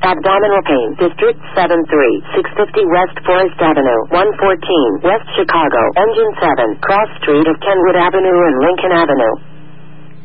Abdominal pain. District 73, 650 West Forest Avenue, 114 West Chicago. Engine 7, cross street of Kenwood Avenue and Lincoln Avenue.